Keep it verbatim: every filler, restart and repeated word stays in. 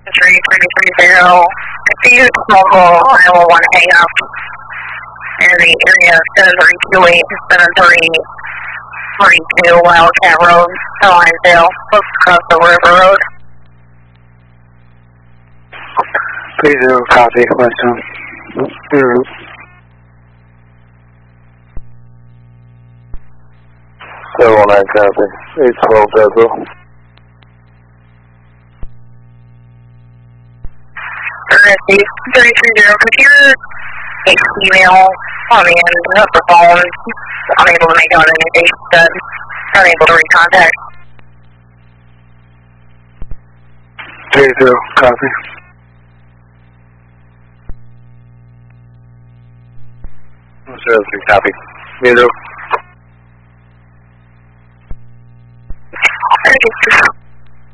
three three three zero. Confused local Iowa one hang up in the area of seven three two eight, seven three three two Wildcat Road, Linesdale, close across the river road. three zero, copy, Western. Route. seven one nine, copy. eight twelve, Delta. three three zero, computer, email on the end of the phone, unable to make out anything, said, unable to recontact. three zero, copy. zero three, copy. zero.